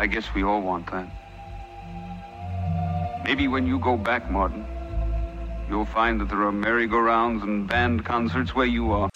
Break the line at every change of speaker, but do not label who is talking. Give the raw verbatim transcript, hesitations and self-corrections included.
I guess we all want that. Maybe when you go back, Martin, you'll find that there are merry-go-rounds and band concerts where you are.